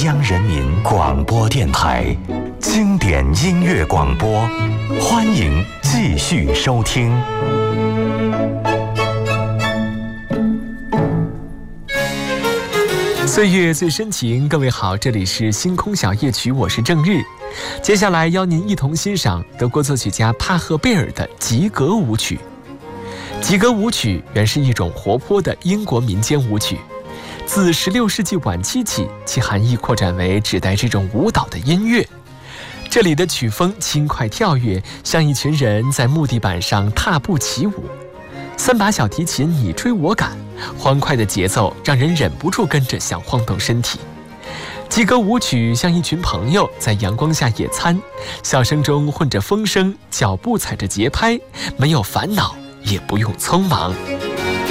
央人民广播电台经典音乐广播，欢迎继续收听。 岁月最深情，各位好，这里是星空小夜曲，我是郑日。接下来邀您一同欣赏德国作曲家帕赫贝尔的吉格舞曲。吉格舞曲原是一种活泼的英国民间舞曲，自16世纪晚期起，其含义扩展为指代这种舞蹈的音乐。这里的曲风轻快跳跃，像一群人在木地板上踏步起舞。3把小提琴你追我赶，欢快的节奏让人忍不住跟着想晃动身体。吉格舞曲像一群朋友在阳光下野餐，笑声中混着风声，脚步踩着节拍，没有烦恼，也不用匆忙。